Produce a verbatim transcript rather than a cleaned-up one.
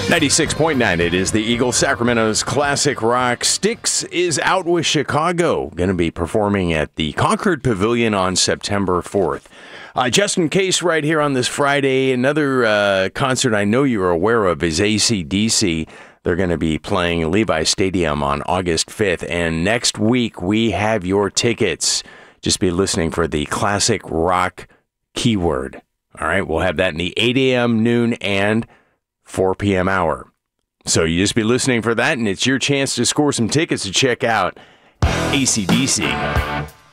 ninety-six point nine, it is the Eagle, Sacramento's classic rock. Styx is out with Chicago, going to be performing at the Concord Pavilion on September fourth. Uh, just in case, right here on this Friday, another uh, concert I know you're aware of is A C D C. They're going to be playing Levi Stadium on August fifth, and next week we have your tickets. Just be listening for the classic rock keyword. All right, we'll have that in the eight a.m., noon, and four p.m. hour. So you just be listening for that, and it's your chance to score some tickets to check out A C D C.